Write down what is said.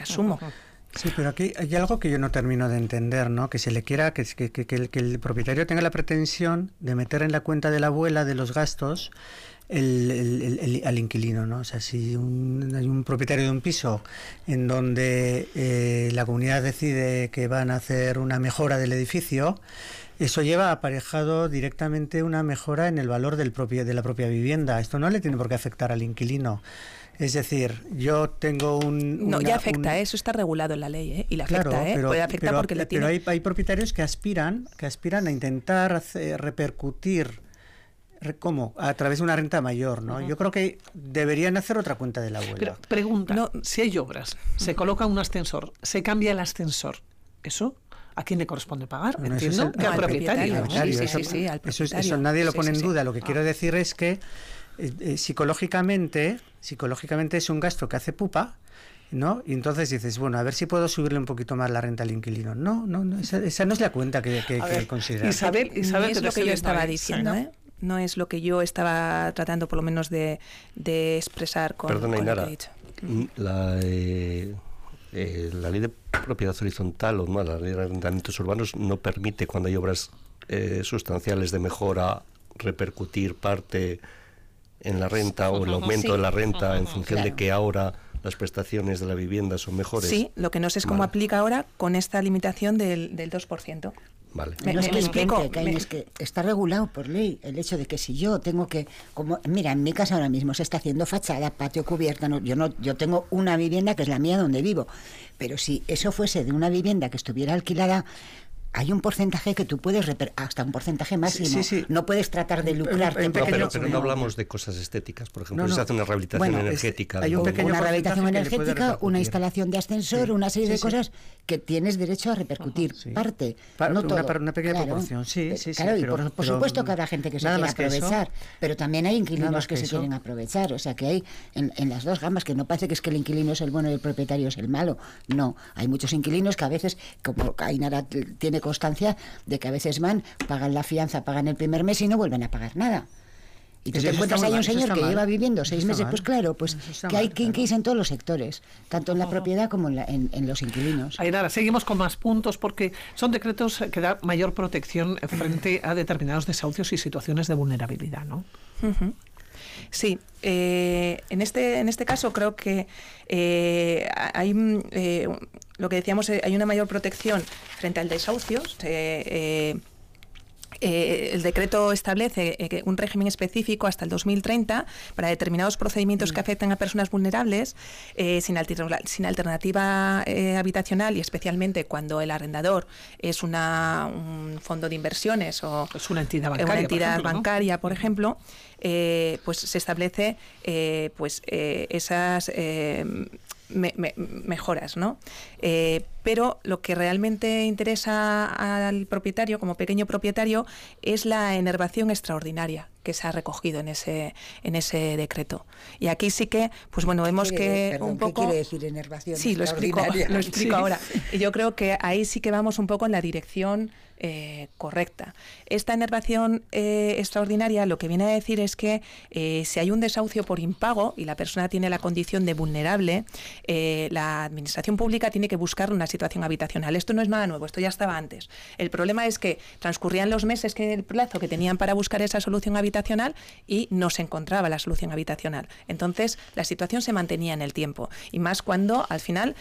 asumo. Sí, pero aquí hay algo que yo no termino de entender, ¿no? Que se le quiera, que el propietario tenga la pretensión de meter en la cuenta de la abuela de los gastos al inquilino, ¿no? O sea, si hay un propietario de un piso en donde la comunidad decide que van a hacer una mejora del edificio, eso lleva aparejado directamente una mejora en el valor de la propia vivienda. Esto no le tiene por qué afectar al inquilino. Es decir, yo tengo ya afecta, eso está regulado en la ley, y le afecta, claro, pero, puede afectar porque le tiene... Pero hay propietarios que aspiran a intentar repercutir, ¿cómo? A través de una renta mayor, ¿no? Yo creo que deberían hacer otra cuenta de la abuela. Pero pregunta, si hay obras, se coloca un ascensor, se cambia el ascensor, ¿eso ¿a quién le corresponde pagar? Entiendo que al propietario. Sí, al propietario. Eso nadie lo pone en duda. Lo que quiero decir es que psicológicamente es un gasto que hace pupa, ¿no? Y entonces dices, bueno, a ver si puedo subirle un poquito más la renta al inquilino. No, esa no es la cuenta que considera. Isabel, es lo que yo estaba diciendo, No es lo que yo estaba tratando por lo menos de expresar con lo que he dicho. La ley de propiedad horizontal o no, la ley de arrendamientos urbanos no permite, cuando hay obras sustanciales de mejora, repercutir parte en la renta o el aumento de la renta en función de que ahora las prestaciones de la vivienda son mejores. Sí, lo que no sé es cómo aplica ahora con esta limitación del 2%. Vale. ¿Me explico? Es que está regulado por ley el hecho de que si yo tengo que, mira, en mi casa ahora mismo se está haciendo fachada, patio, cubierta, yo tengo una vivienda que es la mía donde vivo, pero si eso fuese de una vivienda que estuviera alquilada, hay un porcentaje que tú puedes hasta un porcentaje máximo. Sí. No puedes tratar de lucrarte. Pero no hablamos de cosas estéticas, por ejemplo, si se hace una rehabilitación energética. Hay una rehabilitación energética, una instalación de ascensor, una serie de cosas que tienes derecho a repercutir. Parte, no todo. Una pequeña proporción, Claro, y por supuesto que habrá gente que se quiere aprovechar, pero también hay inquilinos que se quieren aprovechar. O sea, que hay en las dos gamas, que no parece que es que el inquilino es el bueno y el propietario es el malo. No, hay muchos inquilinos que a veces, como Ainara tiene constancia de que a veces pagan la fianza, pagan el primer mes y no vuelven a pagar nada. Y tú te encuentras ahí un señor que lleva viviendo 6 meses, pues claro, pues que hay kinkies en todos los sectores, tanto en la propiedad como en los inquilinos. Ahora, seguimos con más puntos porque son decretos que dan mayor protección frente a determinados desahucios y situaciones de vulnerabilidad, ¿no? Sí, en este caso creo que hay lo que decíamos, hay una mayor protección frente al desahucio. El decreto establece un régimen específico hasta el 2030 para determinados procedimientos que afectan a personas vulnerables sin alternativa habitacional, y especialmente cuando el arrendador es un fondo de inversiones o es una entidad bancaria, por ejemplo, pues se establece esas mejoras, ¿no? Pero lo que realmente interesa al propietario, como pequeño propietario, es la enervación extraordinaria que se ha recogido en ese decreto. Y aquí sí que, pues bueno, vemos que un poco... ¿Qué quiere decir enervación extraordinaria? Lo explico ahora. Y yo creo que ahí sí que vamos un poco en la dirección correcta. Esta enervación extraordinaria lo que viene a decir es que si hay un desahucio por impago y la persona tiene la condición de vulnerable, la administración pública tiene que buscar una situación habitacional. Esto no es nada nuevo, esto ya estaba antes. El problema es que transcurrían los meses, el plazo que tenían para buscar esa solución habitacional, y no se encontraba la solución habitacional. Entonces la situación se mantenía en el tiempo, y más cuando al final